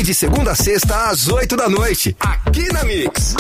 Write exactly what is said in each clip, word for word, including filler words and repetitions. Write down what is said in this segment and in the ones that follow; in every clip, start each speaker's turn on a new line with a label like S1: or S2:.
S1: E de segunda a sexta às oito da noite, aqui na Mix.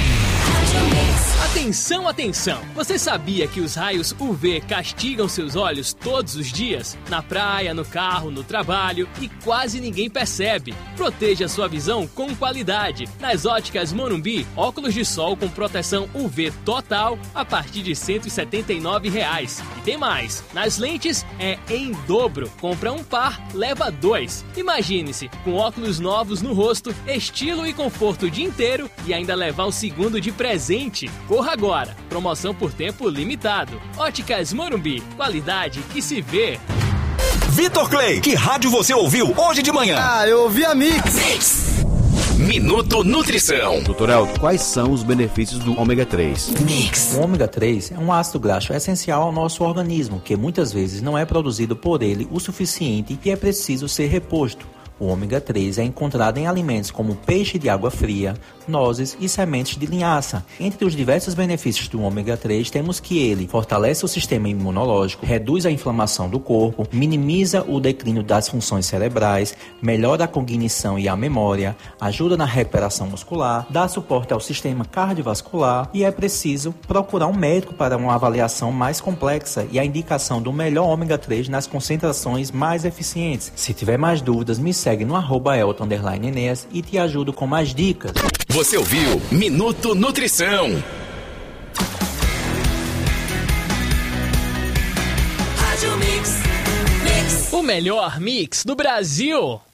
S2: Atenção, atenção! Você sabia que os raios U V castigam seus olhos todos os dias? Na praia, no carro, no trabalho e quase ninguém percebe. Proteja sua visão com qualidade. Nas óticas Morumbi, óculos de sol com proteção U V total a partir de cento e setenta e nove reais. E tem mais, nas lentes é em dobro. Compra um par, leva dois. Imagine-se, com óculos novos no rosto, estilo e conforto o dia inteiro e ainda levar o segundo de presente. Corra agora! Promoção por tempo limitado. Óticas Morumbi. Qualidade que se vê.
S3: Vitor Clay, que rádio você ouviu hoje de manhã?
S4: Ah, eu ouvi a Mix.
S3: Minuto Nutrição.
S5: Doutor Elton, quais são os benefícios do ômega três?
S6: Mix. O ômega três é um ácido graxo essencial ao nosso organismo, que muitas vezes não é produzido por ele o suficiente e é preciso ser reposto. O ômega três é encontrado em alimentos como peixe de água fria, nozes e sementes de linhaça. Entre os diversos benefícios do ômega três, temos que ele fortalece o sistema imunológico, reduz a inflamação do corpo, minimiza o declínio das funções cerebrais, melhora a cognição e a memória, ajuda na recuperação muscular, dá suporte ao sistema cardiovascular e é preciso procurar um médico para uma avaliação mais complexa e a indicação do melhor ômega três nas concentrações mais eficientes. Se tiver mais dúvidas, me segue no arroba Elton underline Enéas e te ajudo com mais dicas.
S3: Você ouviu Minuto Nutrição.
S2: O melhor mix do Brasil.